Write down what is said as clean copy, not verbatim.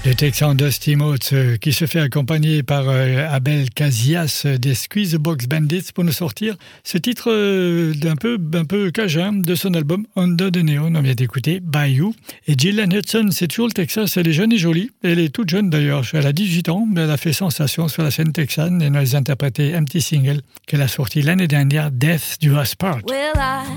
Le Texan Dusty Motes qui se fait accompagner par Abel Casillas des Squeezebox Bandits pour nous sortir ce titre d'un peu cajun de son album Under the Neon. On vient d'écouter Bayou. Et Gillian Hudson, c'est toujours le Texas, elle est jeune et jolie. Elle est toute jeune d'ailleurs, elle a 18 ans, mais elle a fait sensation sur la scène texane et nous a interprété un petit single qu'elle a sorti l'année dernière, Death Do Us Part.